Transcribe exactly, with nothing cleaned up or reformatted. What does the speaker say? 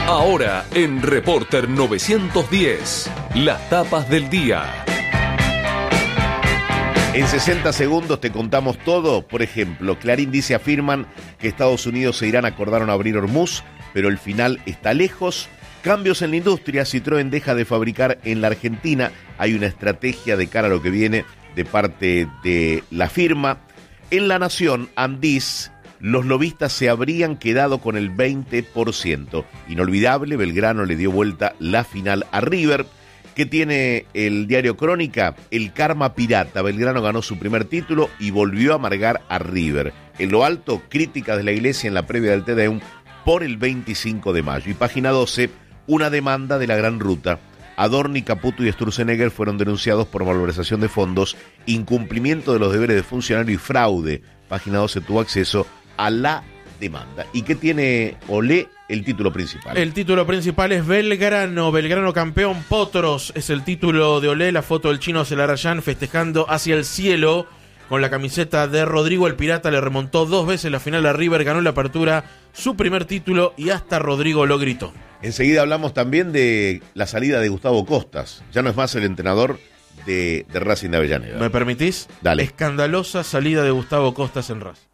Ahora en Reporter novecientos diez, las tapas del día. En sesenta segundos te contamos todo. Por ejemplo, Clarín dice afirman que Estados Unidos e Irán acordaron abrir Hormuz, pero el final está lejos. Cambios en la industria, Citroën deja de fabricar en la Argentina. Hay una estrategia de cara a lo que viene de parte de la firma. En La Nación, Andís, los lobistas se habrían quedado con el veinte por ciento. Inolvidable, Belgrano le dio vuelta la final a River. ¿Qué tiene el diario Crónica? El karma pirata. Belgrano ganó su primer título y volvió a amargar a River. En lo alto, críticas de la Iglesia en la previa del Te Deum por el veinticinco de mayo. Y página doce, una demanda de la Gran Ruta. Adorni, Caputo y Sturzenegger fueron denunciados por malversación de fondos, incumplimiento de los deberes de funcionario y fraude. Página doce tuvo acceso a la demanda. ¿Y qué tiene Olé? El título principal. El título principal es Belgrano, Belgrano campeón, Potros es el título de Olé, la foto del chino Celarayán festejando hacia el cielo con la camiseta de Rodrigo el Pirata, le remontó dos veces la final a River, ganó la apertura, su primer título y hasta Rodrigo lo gritó. Enseguida hablamos también de la salida de Gustavo Costas, ya no es más el entrenador de, de Racing de Avellaneda. ¿Me permitís? Dale. Escandalosa salida de Gustavo Costas en Racing.